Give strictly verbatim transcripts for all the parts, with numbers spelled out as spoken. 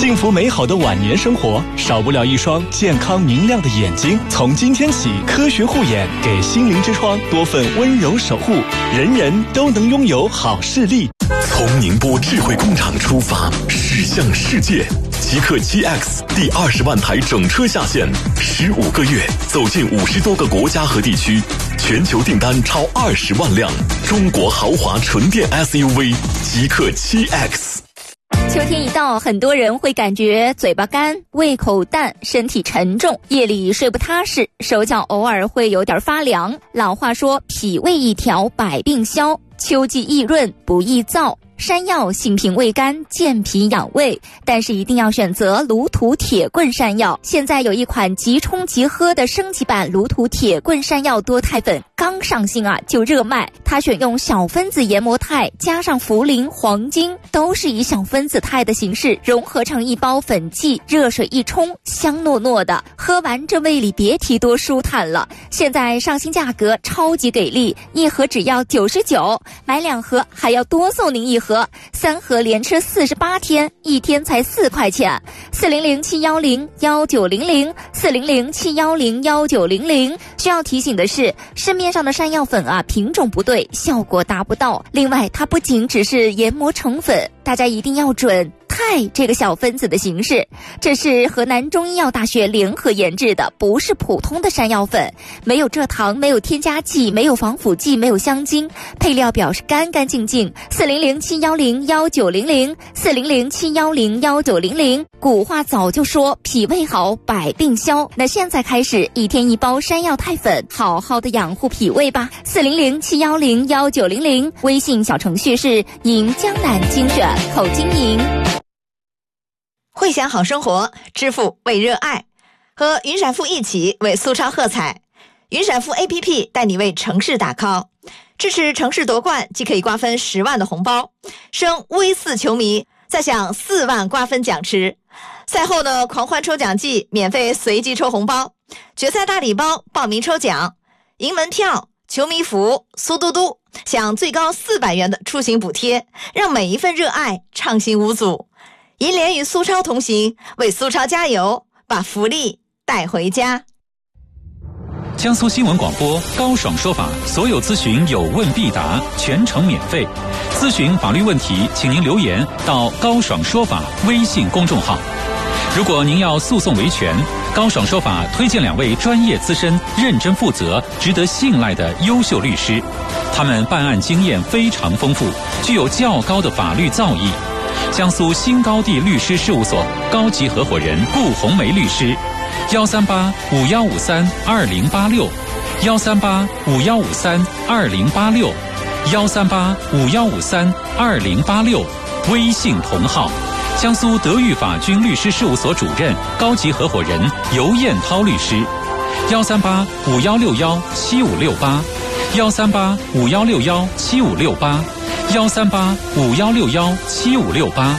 幸福美好的晚年生活，少不了一双健康明亮的眼睛。从今天起，科学护眼给心灵之窗多份温柔守护，人人都能拥有好视力。 从宁波智慧工厂出发，驶向世界。极氪 七 X 第二十万台整车下线，十五个月走进五十多个国家和地区，全球订单超二十万辆。中国豪华纯电 S U V 极氪 七 X。 秋天一到，很多人会感觉嘴巴干、胃口淡、身体沉重，夜里睡不踏实，手脚偶尔会有点发凉。老话说，脾胃一调百病消，秋季易润不易燥。山药性平味甘，健脾养胃，但是一定要选择卢土铁棍山药。现在有一款即冲即喝的升级版卢土铁棍山药多肽粉，刚上新啊就热卖。它选用小分子研磨肽加上茯苓、黄精，都是以小分子肽的形式融合成一包粉剂，热水一冲，香糯糯的，喝完这胃里别提多舒坦了。现在上新价格超级给力，一盒只要九十九，买两盒还要多送您一盒。盒三盒连吃四十八天，一天才四块钱。四零零七幺零幺九零零四零零七幺零幺九零零。需要提醒的是，市面上的山药粉啊，品种不对，效果达不到。另外，它不仅只是研磨成粉，大家一定要准肽这个小分子的形式，这是河南中医药大学联合研制的，不是普通的山药粉，没有蔗糖，没有添加剂，没有防腐剂，没有香精，配料表是干干净净。四零零七幺零幺九零零四零零七幺零幺九零零。古话早就说脾胃好百病消，那现在开始一天一包山药肽粉，好好的养护脾胃吧。四零零七幺零幺九零零。微信小程序是赢江南精选口经营。 会享好生活，致富为热爱，和云闪付一起为苏超喝彩。云闪付 A P P 带你为城市打 call， 支持城市夺冠，既可以瓜分十万的红包，升 V 四 球迷再享四万瓜分奖池。赛后呢，狂欢抽奖季，免费随机抽红包，决赛大礼包报名抽奖，赢门票、球迷服、苏嘟嘟，享最高四百元的出行补贴，让每一份热爱畅行无阻。银联与苏超同行，为苏超加油，把福利带回家。 江苏新闻广播高爽说法，所有咨询有问必答，全程免费。咨询法律问题，请您留言到高爽说法微信公众号。如果您要诉讼维权，高爽说法推荐两位专业资深、认真负责、值得信赖的优秀律师，他们办案经验非常丰富，具有较高的法律造诣。江苏新高地律师事务所高级合伙人顾红梅律师，幺三八五幺五三二零八六，幺三八五幺五三二零八六，幺三八五幺五三二零八六。微信同号：江苏德裕法军律师事务所主任、高级合伙人尤彦涛律师，幺三八五幺六幺七五六八，幺三八五幺六幺七五六八。幺三八五幺六幺七五六八。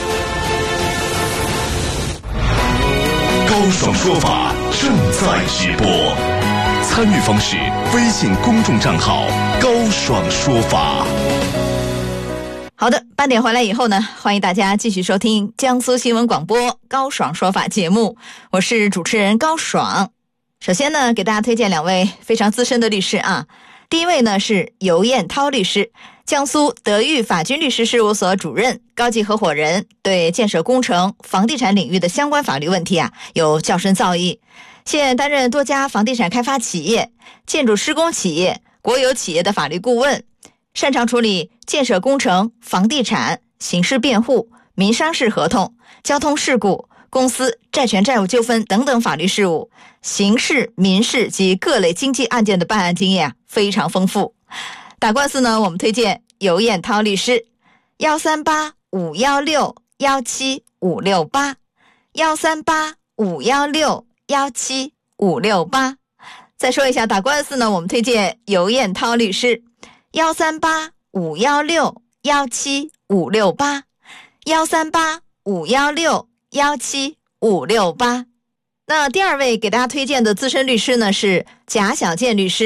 高爽说法正在直播，参与方式：微信公众账号高爽说法。 好的，半点回来以后呢，欢迎大家继续收听江苏新闻广播高爽说法节目，我是主持人高爽。首先呢，给大家推荐两位非常资深的律师啊。第一位呢是尤彦涛律师，江苏德裕法军律师事务所主任、高级合伙人，对建设工程、房地产领域的相关法律问题啊有较深造诣。现担任多家房地产开发企业、建筑施工企业、国有企业的法律顾问，擅长处理建设工程、房地产、刑事辩护、民商事合同、交通事故、公司债权债务纠纷等等法律事务，刑事、民事及各类经济案件的办案经验啊非常丰富。打官司呢，我们推荐尤彦涛律师，幺三八五幺六幺七五六八，幺三八五幺六幺七五六八。再说一下打官司呢，我们推荐尤彦涛律师，幺三八五幺六幺七五六八，幺三八五幺六幺七五六八。那第二位给大家推荐的资深律师呢是贾小健律师，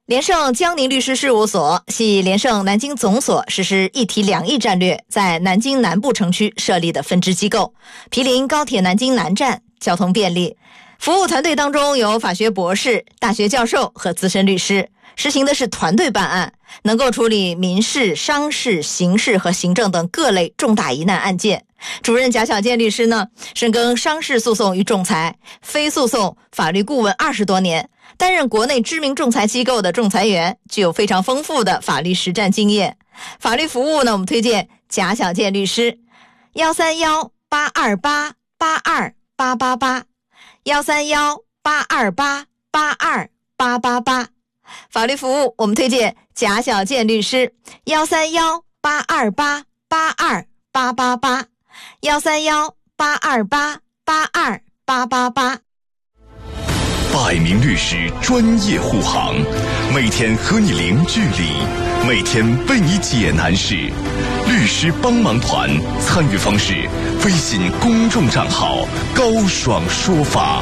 联盛江宁律师事务所系联盛南京总所实施一体两翼战略，在南京南部城区设立的分支机构，毗邻高铁南京南站，交通便利。服务团队当中有法学博士、大学教授和资深律师，实行的是团队办案，能够处理民事、商事、刑事和行政等各类重大疑难案件。主任贾小健律师呢，深耕商事诉讼与仲裁、非诉讼法律顾问二十多年，担任国内知名仲裁机构的仲裁员，具有非常丰富的法律实战经验。法律服务呢，我们推荐贾小健律师，幺三幺八二八八二八八八，幺三幺八二八八二八八八。法律服务我们推荐贾小健律师，幺三幺八二八八二八八八，幺三幺八二八八二八八八。 百名律师专业护航，每天和你零距离，每天为你解难事。律师帮忙团参与方式：微信公众账号高爽说法。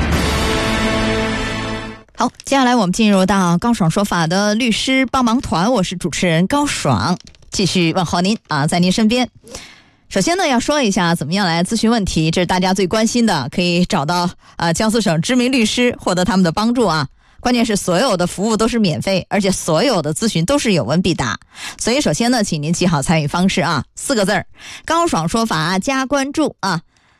好，接下来我们进入到高爽说法的律师帮忙团，我是主持人高爽，继续问候您啊，在您身边。首先呢，要说一下怎么样来咨询问题，这是大家最关心的，可以找到呃江苏省知名律师，获得他们的帮助啊。关键是所有的服务都是免费，而且所有的咨询都是有问必答。所以首先呢，请您记好参与方式啊，四个字儿：高爽说法加关注啊。